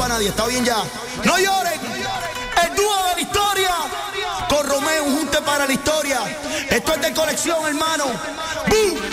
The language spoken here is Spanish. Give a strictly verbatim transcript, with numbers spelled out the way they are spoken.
para nadie, está bien ya. No lloren, el dúo de la historia, con Romeo, un junte para la historia. Esto es de colección, hermano. ¡Bum!